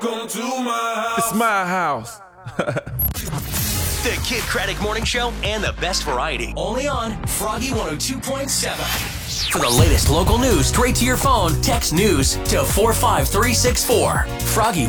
Welcome to my house. It's my house. The Kid Craddock Morning Show and the best variety. Only on Froggy 102.7. For the latest local news straight to your phone, text news to 45364. Froggy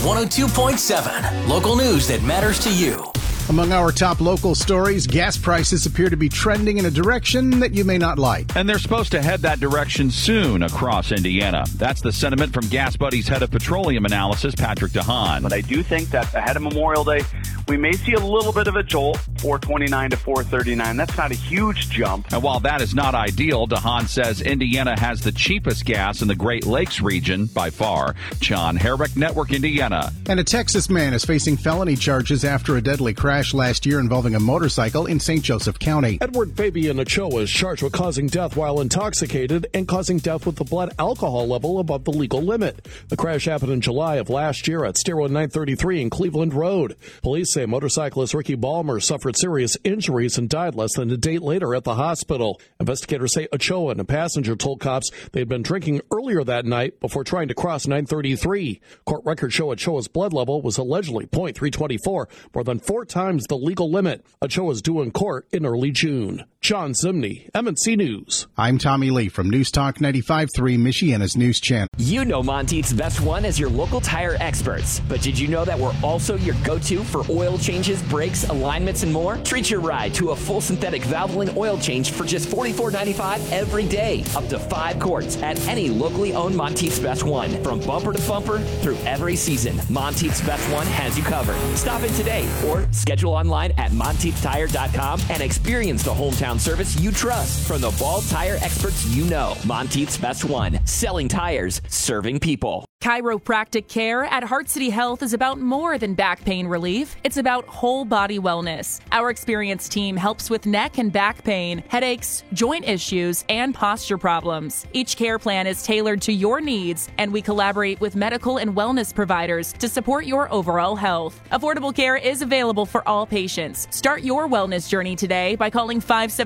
102.7. Local news that matters to you. Among our top local stories, gas prices appear to be trending in a direction that you may not like. And they're supposed to head that direction soon across Indiana. That's the sentiment from Gas Buddy's head of petroleum analysis, Patrick DeHaan. But I do think that ahead of Memorial Day, we may see a little bit of a jolt, $4.29 to $4.39. That's not a huge jump. And while that is not ideal, DeHaan says Indiana has the cheapest gas in the Great Lakes region by far. John Herrick, Network Indiana. And a Texas man is facing felony charges after a deadly crash last year involving a motorcycle in St. Joseph County. Edward Fabian Ochoa is charged with causing death while intoxicated and causing death with the blood alcohol level above the legal limit. The crash happened in July of last year at Stairway 933 in Cleveland Road. Police say motorcyclist Ricky Ballmer suffered serious injuries and died less than a day later at the hospital. Investigators say Ochoa and a passenger told cops they had been drinking earlier that night before trying to cross 933. Court records show Ochoa's blood level was allegedly .324, more than 4 times the legal limit. Ochoa is due in court in early June. John Zimney, MNC News. I'm Tommy Lee from News Talk 95.3, Michiana's news channel. You know Monteith's Best One as your local tire experts, but did you know that we're also your go-to for oil changes, brakes, alignments, and more? Treat your ride to a full synthetic Valvoline oil change for just $44.95 every day, up to 5 quarts at any locally owned Monteith's Best One. From bumper to bumper through every season, Monteith's Best One has you covered. Stop in today or schedule online at MonteithTire.com and experience the hometown service you trust from the Bald Tire experts you know. Monteith's Best One, selling tires, serving people. Chiropractic care at Heart City Health is about more than back pain relief. It's about whole body wellness. Our experienced team helps with neck and back pain, headaches, joint issues, and posture problems. Each care plan is tailored to your needs, and we collaborate with medical and wellness providers to support your overall health. Affordable care is available for all patients. Start your wellness journey today by calling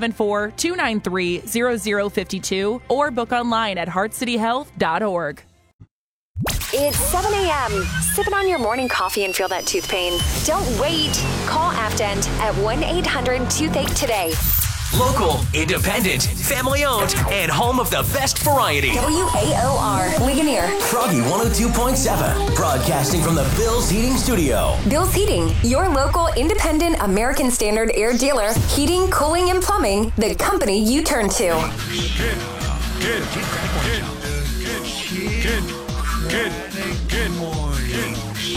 574-293-0052 or book online at heartcityhealth.org. It's 7 a.m. Sip it on your morning coffee and feel that tooth pain. Don't wait. Call Afdent at 1-800-TOOTHACHE today. Local, independent, family-owned, and home of the best variety. WAOR, Ligonier. Froggy 102.7, broadcasting from the Bill's Heating Studio. Bill's Heating, your local independent American Standard air dealer. Heating, cooling, and plumbing, the company you turn to. Good morning.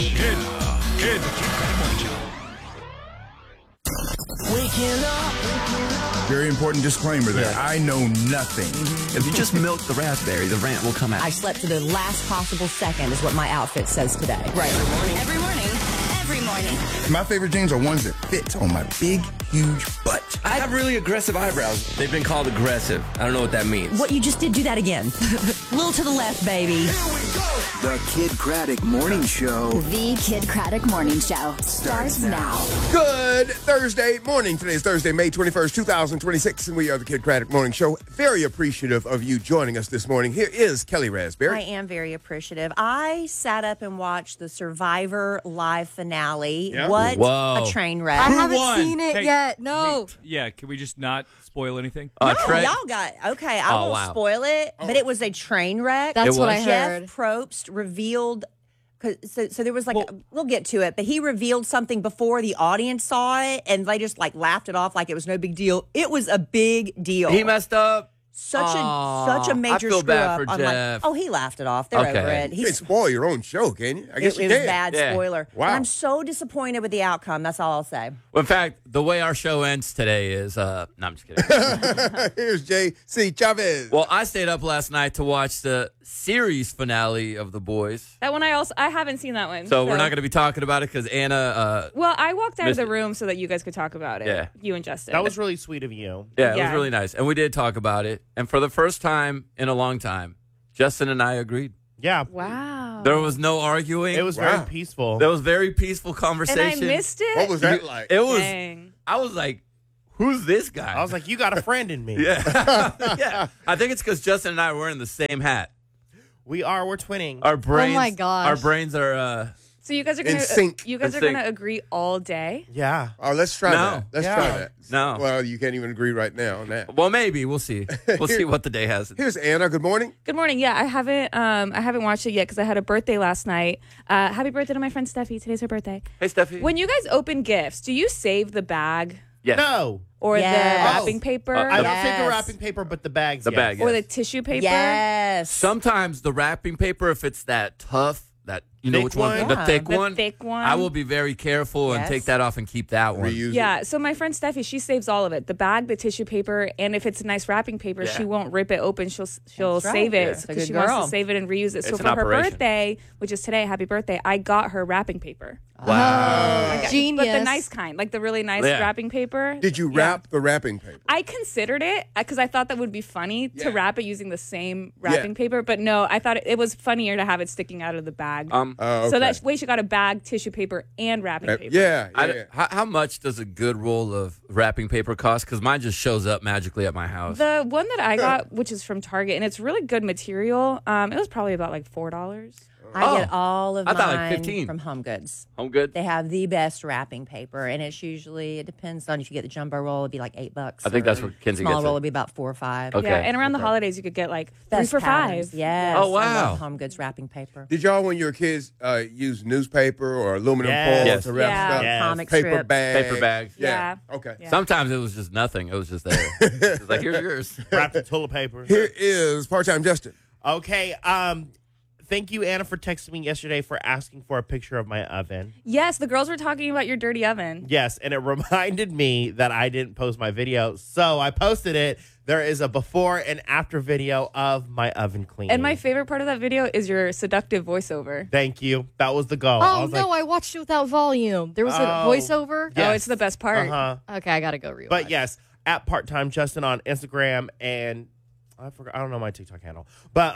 Waking up. Very important disclaimer there. I know nothing. If you just milk the raspberry, the rant will come out. I slept to the last possible second is what my outfit says today. Right. Every morning. My favorite jeans are ones that fit on my big, huge butt. I have really aggressive eyebrows. They've been called aggressive. I don't know what that means. What you just did, do that again. A little to the left, baby. Here we go. The Kid Craddock Morning Show. The Kid Craddock Morning Show starts now. Good Thursday morning. Today is Thursday, May 21st, 2026, and we are the Kid Craddock Morning Show. Very appreciative of you joining us this morning. Here is Kelly Raspberry. I am very appreciative. I sat up and watched the Survivor live finale. Yeah. What a train wreck. I haven't seen it yet. No. Yeah, can we just not spoil anything? No, y'all got okay. I won't spoil it, but it was a train wreck. That's what I heard. Jeff Probst revealed. So there was we'll get to it, but he revealed something before the audience saw it, and they just laughed it off like it was no big deal. It was a big deal. He messed up. Such a major I feel screw bad up. for Jeff. He laughed it off. They're over it. You can't spoil your own show, can you? I guess you it can. was bad spoiler. Wow. And I'm so disappointed with the outcome. That's all I'll say. Well, in fact, the way our show ends today is, no, I'm just kidding. Here's J.C. Chavez. Well, I stayed up last night to watch the series finale of The Boys. That one I haven't seen that one. So we're not going to be talking about it because Anna. Well, I walked out of the room so that you guys could talk about it. Yeah. You and Justin. That was really sweet of you. Yeah, it was really nice. And we did talk about it. And for the first time in a long time, Justin and I agreed. Yeah. Wow. There was no arguing. It was very peaceful. There was very peaceful conversation. And I missed it? What was that like? It was. Dang. I was like, who's this guy? I was like, you got a friend in me. Yeah. Yeah. I think it's because Justin and I are wearing the same hat. We are. We're twinning. Our brains. Oh my gosh. Our brains are So you guys are In gonna sync. you guys In are sync. gonna agree all day? Yeah. Oh, let's try that. Let's Yeah. try that. No. Well, you can't even agree right now on that. Well, maybe we'll see. We'll see what the day has. Here's Anna. Good morning. Good morning. Yeah, I haven't watched it yet because I had a birthday last night. Happy birthday to my friend Steffi. Today's her birthday. Hey, Steffi. When you guys open gifts, do you save the bag Yes. No. or Yes. the wrapping paper I don't think the Yes. wrapping paper, but the bags. The yes. bag. or yes. the tissue paper? Yes. Sometimes the wrapping paper, if it's that tough, that you know Thick which one, one? the Yeah. thick The one. thick one. I will be very careful and Yes. take that off and keep that one. Reuse Yeah, it. so my friend Steffi, she saves all of it. The bag, the tissue paper, and if it's a nice wrapping paper, Yeah. she won't rip it open. She'll That's right. save Yeah. it That's a because good she wants girl. to save it and reuse it. So It's for an her operation. birthday, which is today, happy birthday, I got her wrapping paper. Wow. Genius. But the nice kind, like the really nice Yeah. wrapping paper. Did you wrap the wrapping paper? I considered it because I thought that would be funny Yeah. to wrap it using the same wrapping paper. But no, I thought it was funnier to have it sticking out of the bag. Oh, okay. So that way she got a bag, tissue paper, and wrapping paper. Yeah. How much does a good roll of wrapping paper cost? Because mine just shows up magically at my house. The one that I got, which is from Target, and it's really good material, it was probably about like $4. I get all of I mine thought like 15. from Home Goods. Home Good? They have the best wrapping paper, and it's usually, it depends on if you get the jumbo roll, it'd be like $8. I think that's what Kenzie Small gets roll it. would be about $4 or $5. Okay. Yeah, and around the holidays, you could get like 3 Best for patterns. $5. Yes. Oh, I wow. love Home Goods wrapping paper. Did y'all, when you were kids, use newspaper or aluminum foil Yes. to wrap Yeah. stuff? Yes. Comic Paper strips. bags. Paper bags. Yeah. Yeah. Okay. Yeah. Sometimes it was just nothing. It was just there. It's like, here's yours. Wrapped in toilet paper. Here is part-time Justin. Okay. Thank you, Anna, for texting me yesterday for asking for a picture of my oven. Yes, the girls were talking about your dirty oven. Yes, and it reminded me that I didn't post my video, so I posted it. There is a before and after video of my oven cleaning. And my favorite part of that video is your seductive voiceover. Thank you. That was the goal. Oh, no, I watched it without volume. There was a Oh. voiceover. Yes. Oh, it's the best part. Uh-huh. Okay, I got to go rewatch. But yes, at part-time Justin on Instagram, and I forgot. I don't know my TikTok handle. But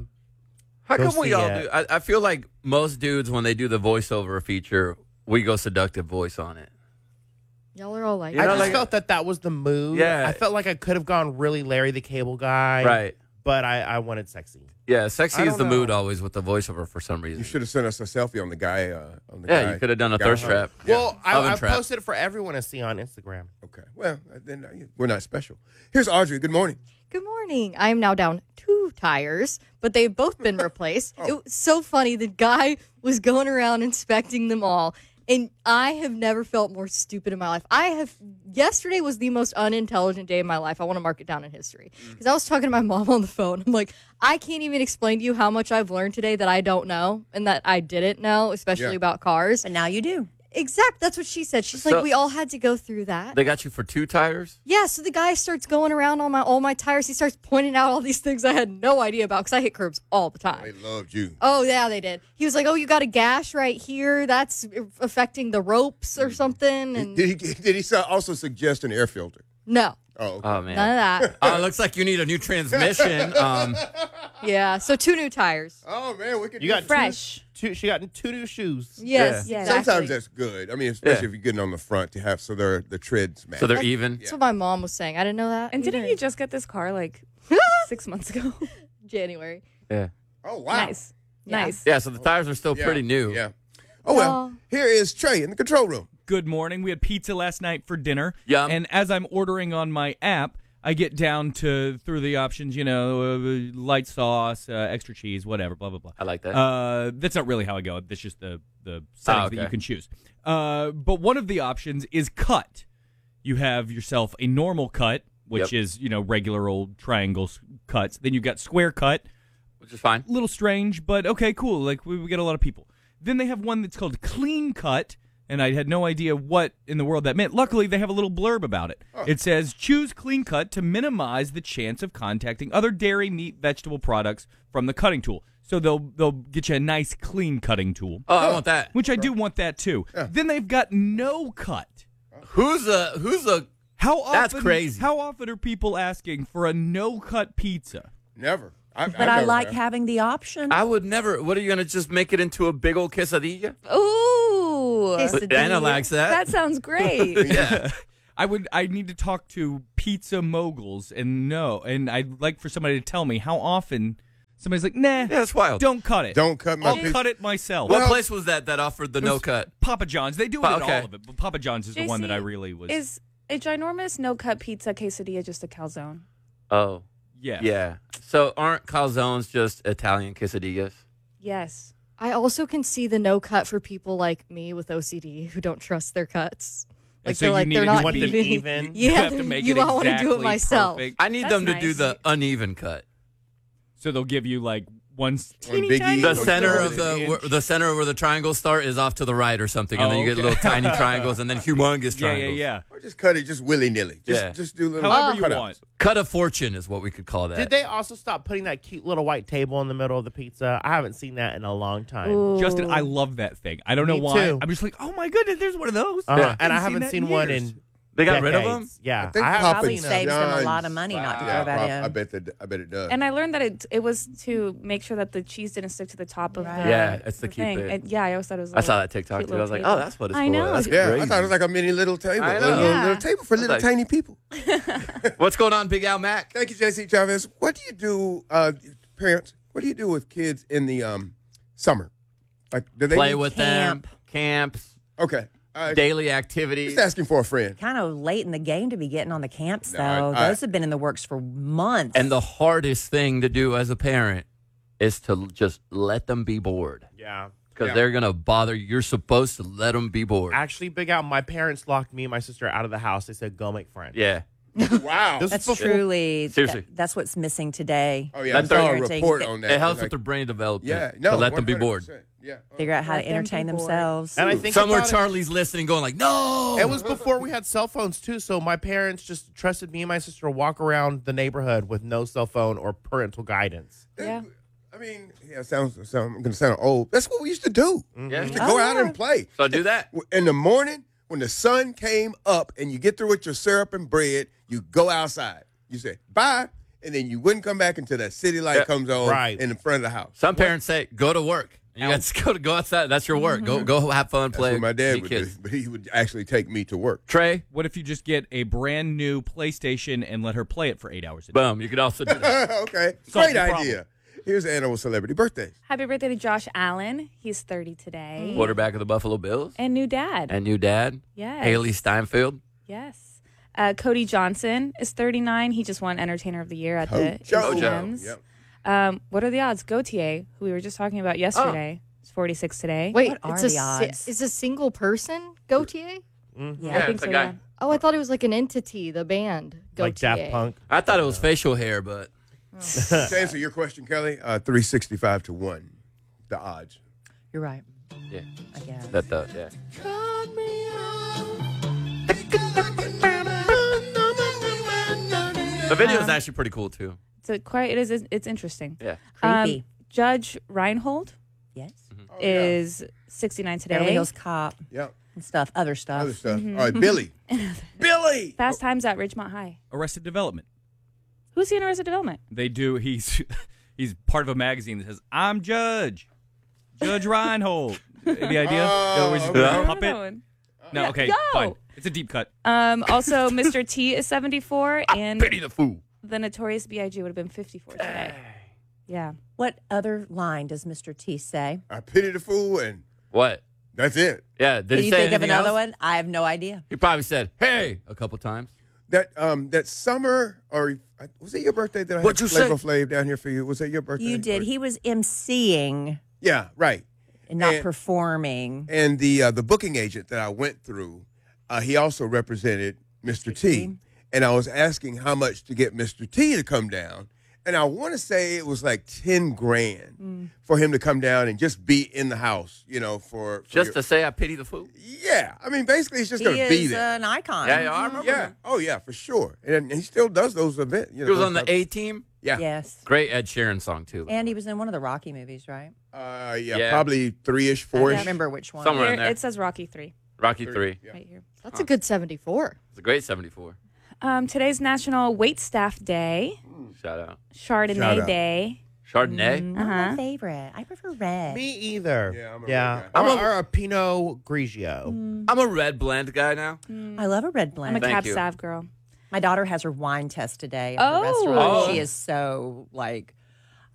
How go come we see all it. do? I feel like most dudes, when they do the voiceover feature, we go seductive voice on it. Y'all are all like, You I know, just like- felt that was the move. Yeah. I felt like I could have gone really Larry the Cable Guy. Right. But I wanted sexy. Yeah, sexy I is don't the know. mood always with the voiceover for some reason. You should have sent us a selfie on the guy. Yeah, you could have done a thirst trap. Well, Oven I trap. posted it for everyone to see on Instagram. Okay. Well, then we're not special. Here's Audrey. Good morning. Good morning. I am now down 2 tires, but they've both been replaced. It was so funny. The guy was going around inspecting them all, and I have never felt more stupid in my life. Yesterday was the most unintelligent day of my life. I want to mark it down in history. Because I was talking to my mom on the phone. I'm like, I can't even explain to you how much I've learned today that I don't know and that I didn't know, especially about cars. But now you do. Exactly. That's what she said. She's So- like, we all had to go through that. They got you for 2 tires? Yeah, so the guy starts going around on all my tires. He starts pointing out all these things I had no idea about because I hit curbs all the time. They loved you. Oh, yeah, they did. He was like, oh, you got a gash right here. That's affecting the ropes or something. And Did he also suggest an air filter? no, Oh, okay. Oh, man. none of that. Oh, it looks like you need a new transmission. Yeah, so 2 new tires. Oh, man, we could You got Fresh. She got 2 new shoes. Yes, Yeah. exactly. Sometimes that's good. I mean, especially Yeah. if you're getting on the front to have so the treads match. So they're even? That's what my mom was saying. I didn't know that. And didn't either. you just get this car like 6 months ago? January. Yeah. Oh, wow. Nice. Yeah. Nice. Yeah, so the tires are still Yeah, pretty new. Yeah. Oh, well, here is Trey in the control room. Good morning. We had pizza last night for dinner. Yum. And as I'm ordering on my app, I get down through the options, light sauce, extra cheese, whatever, blah, blah, blah. I like that. That's not really how I go. That's just the settings okay. that you can choose. But one of the options is cut. You have yourself a normal cut, which Yep. is, regular old triangle cuts. Then you've got square cut. Which is fine. A little strange, but okay, cool. Like, we get a lot of people. Then they have one that's called clean cut, and I had no idea what in the world that meant. Luckily, they have a little blurb about it. It says, choose clean cut to minimize the chance of contacting other dairy, meat, vegetable products from the cutting tool. So they'll get you a nice clean cutting tool. Oh, I want that. Which I do want that, too. Then they've got no cut. Who's a... How often, That's crazy. How often are people asking for a no-cut pizza? Never. But I like having the option. I would never... What, are you going to just make it into a big old quesadilla? Ooh. Anna likes that. That sounds great. Yeah. I need to talk to pizza moguls and I'd like for somebody to tell me how often Somebody's like, nah, that's wild. Don't cut it. Don't cut my I'll pizza. cut it myself. What place was that offered the no cut? Papa John's. They do it at Okay. all of it, but Papa John's is the one that I really was. Is a ginormous no-cut pizza quesadilla just a calzone? Oh. Yeah. Yeah. So aren't calzones just Italian quesadillas? Yes. I also can see the no cut for people like me with OCD who don't trust their cuts. Like so they're you like need they're it not to be even. You Yeah, have to make you it don't want to do it exactly myself. perfect. I need That's them to do nice. the uneven cut. So they'll give you like one teeny biggie, tiny. The Don't center throw of it in. the center where the triangles start is off to the right or something, and then you get okay. little tiny triangles and then humongous Yeah, triangles. yeah. Or just cut it just willy-nilly. Just do little However you cutouts. want. Cut a fortune is what we could call that. Did they also stop putting that cute little white table in the middle of the pizza? I haven't seen that in a long time. Justin, I love that thing. I don't know Me why. too. I'm just like, oh my goodness, there's one of those. And I haven't that seen in one years. in They got rid of decades. them? Yeah. I think haven't Papa Probably seen saves them a John's- lot of money not to throw that in. I bet it does. And I learned that it was to make sure that the cheese didn't stick to the top of the Yeah, it's to keep thing. it. Yeah, I always thought it was. I saw that TikTok too. I was like, oh, that's what it's I for. know. That's Yeah, crazy. I thought it was like a mini little table. I A know. little, Yeah. little table for little Like- tiny people. What's going on, Big Al Mac? Thank you, J.C. Chavez. What do you do, parents? What do you do with kids in the summer? Like, do they Play need- with Camp. them, camps, Okay. daily activities. Just asking for a friend. Kind of late in the game to be getting on the camps, No, though. I- Those have been in the works for months. And the hardest thing to do as a parent is to just let them be bored. Yeah. Because they're going to bother you. You're supposed to let them be bored. Actually, Big Al, my parents locked me and my sister out of the house. They said, go make friends. Yeah. Wow. This That's was before- truly Seriously. That's what's missing today. Oh, yeah. I saw a report on that. It helps It's with their brain development. Yeah. No, to let them be bored. 100%. Yeah. Figure out how to Let them entertain be bored. themselves. And I think Somewhere about it- Charlie's listening, going like, no. It was before we had cell phones, too. So my parents just trusted me and my sister to walk around the neighborhood with no cell phone or parental guidance. Yeah. I mean, yeah, I'm going to sound old. That's what we used to do. Yeah. We used to go out and play. So do that. In the morning, when the sun came up and you get through with your syrup and bread, you go outside. You say, bye. And then you wouldn't come back until that city light comes on in the front of the house. Some parents say, go to work. You got to go outside. That's your work. Go have fun, play. That's what my dad see would kids. do. But he would actually take me to work. Trey, What if you just get a brand new PlayStation and let her play it for 8 hours a day? boom. You could also do that. Okay. Solve Great the idea. problem. Here's an animal celebrity birthdays. Happy birthday to Josh Allen. He's 30 today. Quarterback of the Buffalo Bills. And new dad. And new dad. Yes. Haley Steinfeld. Yes. Cody Johnson is 39. He just won Entertainer of the Year at the Jojo. ACMs. Yep. What are the odds? Gautier, who we were just talking about yesterday, is 46 today. Wait, What are it's the a odds? it's a single person Gautier? Yeah, I think it's a so. guy. Yeah. Oh, I thought it was like an entity, the band Like Gautier. Daft Punk. I thought it was facial hair, but To answer your question, Kelly, 365 to 1, the odds. You're right. yeah, I guess. that does. Yeah. The video is actually pretty cool too. It's interesting. Yeah. Creepy. Judge Reinhold Yes. is 69 today. Beverly Hills Cop Yep. and stuff, other stuff. Other stuff. All right, Billy. Billy! Fast Times at Ridgemont High. Arrested Development. Who's he in Arrested Development? They do. He's part of a magazine that says, "I'm Judge Reinhold." Any idea? No, where's he okay. the No. puppet? No. Okay. No. Fine. It's a deep cut. Also, Mr. T is 74, and Pity the fool. the Notorious B.I.G. would have been 54 today. Yeah. What other line does Mr. T say? I pity the fool, and What? that's it. Yeah. Did Can he you say think of anything another else? one? I have no idea. He probably said, "Hey," a couple times. That summer, or was it your birthday that I What'd had you say? Flavor Flav down here for you? Was that your birthday? You did. Or- He was emceeing Yeah, right. and not And- performing. And the booking agent that I went through, he also represented Mr. T. And I was asking how much to get Mr. T to come down. And I want to say it was like 10 grand for him to come down and just be in the house, for Just to say, "I pity the fool." Yeah. I mean, basically, he's just He going to be is there. an icon. Yeah, I remember. Yeah. him. Oh, yeah, for sure. And he still does those events. He was on the A Team. Yeah. Yes. Great Ed Sheeran song too. And he was in one of the Rocky movies, right? Yeah, probably 3-ish, I 4-ish. don't remember which one. Somewhere in Here, there. it says Rocky 3 Rocky 3. right here. That's a good 74. It's a great 74. Today's National Waitstaff Day, Shout out. Chardonnay Shout out. Day. Chardonnay. Not my favorite. I prefer red. Me either. Yeah, I'm a red guy. Or a Pinot Grigio. I'm a red blend guy now. I love a red blend. I'm a Thank Cab you. Sav girl. My daughter has her wine test today at Oh. the restaurant. Oh. She is so like,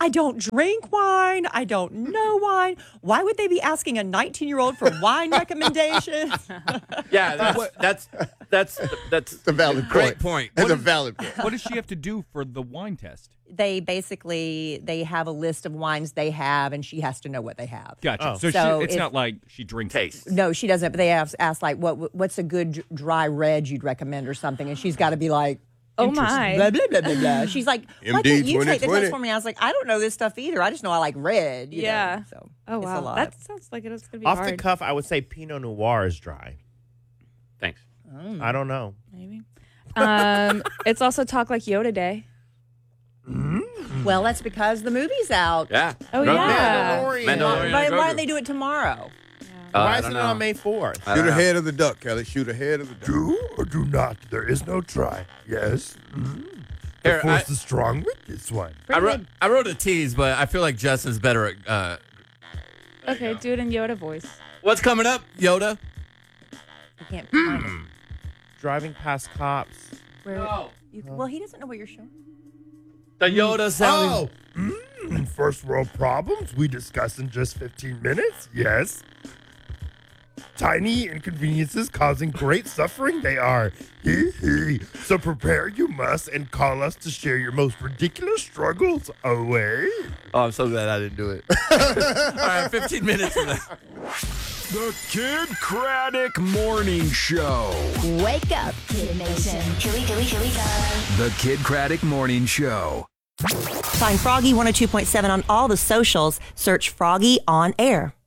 I don't drink wine. I don't know wine. Why would they be asking a 19-year-old for wine recommendations? Yeah, that's a valid great point. That's a valid point. What does she have to do for the wine test? They basically have a list of wines they have, and she has to know what they have. Gotcha. So it's not like she drinks. No, she doesn't. But they ask like, what's a good dry red you'd recommend or something, and she's got to be like, oh my, blah blah blah blah blah. She's like, why MD can't you take the 2020? test for me? I was like, I don't know this stuff either. I just know I like red. you Yeah. know, so Oh it's a wow, lot. that sounds like it's gonna be Off hard. the cuff, I would say Pinot Noir is dry. Thanks. I don't know. Maybe. It's also Talk Like Yoda Day. Well, that's because the movie's out. Yeah. Oh yeah. Mandalorian. Why Grogu. don't they do it tomorrow? Why I isn't don't it on know. May 4th? I Shoot don't know. ahead of the duck, Kelly. Shoot ahead of the duck. Do or do not. There is no try. Yes. The Here, force is strong with this one. I wrote a tease, but I feel like Justin's better at. Okay, do it in Yoda voice. What's coming up, Yoda? I can't find it. Driving past cops. Well, he doesn't know what you're showing. The Yoda sounding. Oh, first world problems we discuss in just 15 minutes? Yes. Tiny inconveniences causing great suffering they are. So prepare you must and call us to share your most ridiculous struggles away. Oh, I'm so glad I didn't do it. All right, 15 minutes of that. The Kid Craddock Morning Show. Wake up, Kid Nation. Here we go. The Kid Craddock Morning Show. Find Froggy 102.7 on all the socials. Search Froggy on Air.